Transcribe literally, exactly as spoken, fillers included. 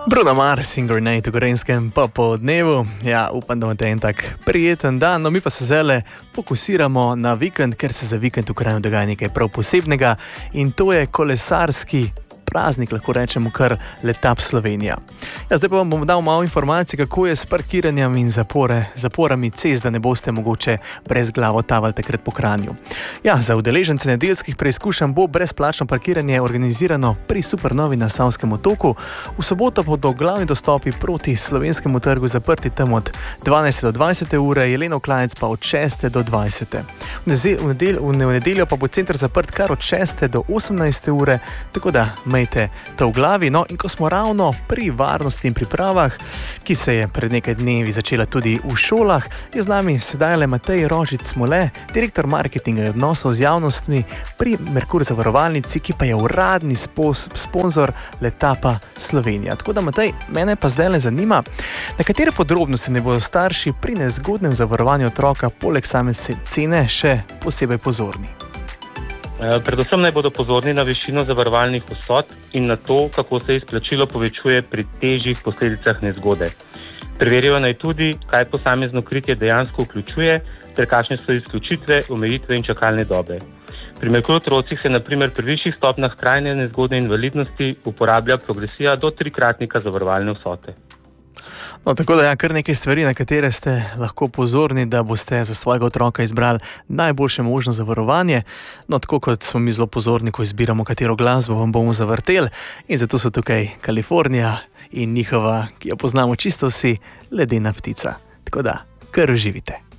Bruno Mars in Grenade v Gorenjskem pa po dnevu. Ja, upam, da imate en tak prijeten dan. No, mi pa se zdaj fokusiramo na vikend, ker se za vikend v kraju dogaja nekaj prav posebnega in to je kolesarski praznik, lahko rečemo kar Letap Slovenija. Ja, zdaj pa vam bom dal malo informacij, kako je s parkiranjem in zapore, zaporami cest, da ne boste mogoče brez glavo tavali takrat po Kranju. Ja, za udeležence nedeljskih preizkušanj bo brezplačno parkiranje organizirano pri Supernovi na Savskem otoku. V soboto bodo glavni dostopi proti Slovenskemu trgu zaprti tam od dvanajste do dvajsete ure, Jelenov klanec pa od šeste do dvajsete. V, nezel, v, nedel, v nedeljo pa bo center zaprt kar od šeste do osemnajste ure, tako da imejte to v glavi. No, in ko smo ravno pri varnosti in pripravah, ki se je pred nekaj dnevi začela tudi v šolah, je z nami sedaj le Matej Rožic-Smole, direktor marketinga in odnosov z javnostmi pri Merkur zavarovalnici, ki pa je uradni spos, sponzor Letapa Slovenija. Tako da, Matej, mene pa zdaj le zanima, na katere podrobnosti ne bodo starši pri nezgodnem zavarovanju otroka poleg same cene še posebej pozorni? Predvsem naj bodo pozorni na višino zavarovalnih vsot in na to, kako se izplačilo povečuje pri težjih posledicah nezgode. Preverijo naj tudi, kaj posamezno kritje dejansko vključuje, ter kakšne so izključitve, omejitve in čakalne dobe. Pri Merkur otrocih se na primer pri višjih stopnjah trajne nezgodne invalidnosti uporablja progresija do trikratnika zavarovalne vsote. No, tako da ja, kar nekaj stvari, na katere ste lahko pozorni, da boste za svojega otroka izbrali najboljše možno zavarovanje. No, tako kot smo mi zelo pozorni, ko izbiramo, katero glasbo vam bomo zavrteli. In zato so tukaj Kalifornija in njihova, ki jo poznamo čisto vsi, Ledena ptica. Tako da, kar uživite.